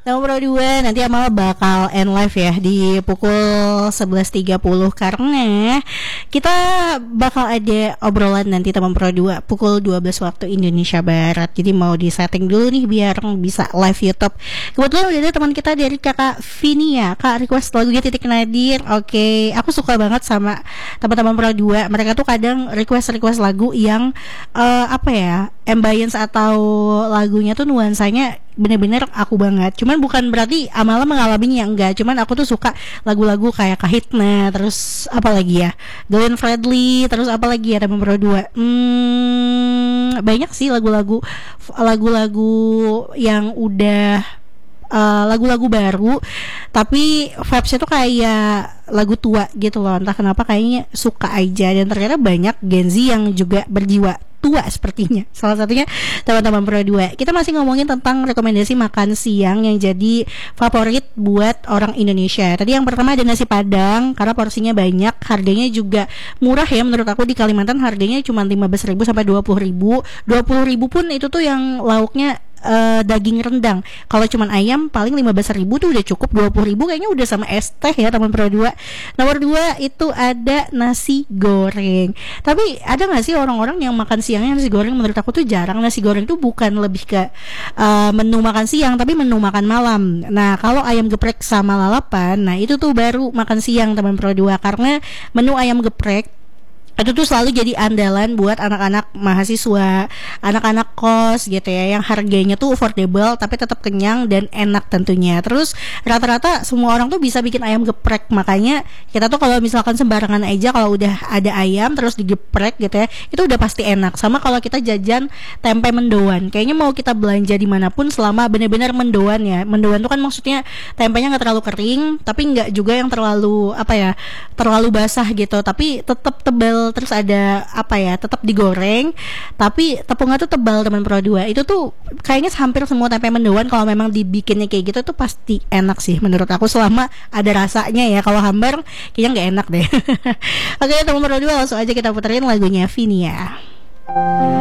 Nomor 2 nanti Amal bakal end live ya di pukul 11.30 karena kita bakal ada obrolan nanti teman Pro 2 pukul 12 waktu Indonesia Barat. Jadi mau di setting dulu nih biar bisa live YouTube. Kebetulan udah ada teman kita dari Kakak Vinia, Kak request lagunya Titik Nadir. Oke, aku suka banget sama teman-teman Pro 2. Mereka tuh kadang request lagu yang apa ya, ambience atau lagunya tuh nuansanya bener-bener aku banget. Cuman bukan berarti Amala mengalaminya, enggak. Cuman aku tuh suka lagu-lagu kayak Kahitna, terus apa lagi ya, Glenn Fredly, terus apa lagi ya teman Pro 2. Banyak sih lagu-lagu yang udah lagu-lagu baru tapi vibes-nya tuh kayak lagu tua gitu loh. Entah kenapa kayaknya suka aja, dan ternyata banyak Gen Z yang juga berjiwa tua sepertinya. Salah satunya teman-teman Pro 2. Kita masih ngomongin tentang rekomendasi makan siang yang jadi favorit buat orang Indonesia. Tadi yang pertama ada nasi Padang karena porsinya banyak, harganya juga murah ya menurut aku. Di Kalimantan harganya cuma 15.000 sampai 20.000. 20.000 pun itu tuh yang lauknya daging rendang. Kalau cuman ayam paling 15.000 tuh udah cukup. 20.000 kayaknya udah sama es teh ya teman Pro 2. Nomor 2 itu ada nasi goreng. Tapi ada gak sih orang-orang yang makan siangnya nasi goreng? Menurut aku tuh jarang. Nasi goreng tuh bukan lebih ke menu makan siang, tapi menu makan malam. Nah kalau ayam geprek sama lalapan, nah itu tuh baru makan siang teman Pro 2. Karena menu ayam geprek itu tuh selalu jadi andalan buat anak-anak mahasiswa, anak-anak kos gitu ya, yang harganya tuh affordable tapi tetap kenyang dan enak tentunya. Terus rata-rata semua orang tuh bisa bikin ayam geprek, makanya kita tuh kalau misalkan sembarangan aja kalau udah ada ayam terus digeprek gitu ya, itu udah pasti enak. Sama kalau kita jajan tempe mendoan, kayaknya mau kita belanja dimanapun selama benar-benar mendoan ya. Mendoan tuh kan maksudnya tempenya nggak terlalu kering tapi nggak juga yang terlalu apa ya, terlalu basah gitu, tapi tetap tebal. Terus ada apa ya, tetap digoreng tapi tepungnya tuh tebal teman Pro 2. Itu tuh kayaknya hampir semua tempe mendoan kalau memang dibikinnya kayak gitu tuh pasti enak sih menurut aku, selama ada rasanya ya. Kalau hambar kayaknya nggak enak deh. Oke teman Pro 2, langsung aja kita puterin lagunya Vinia.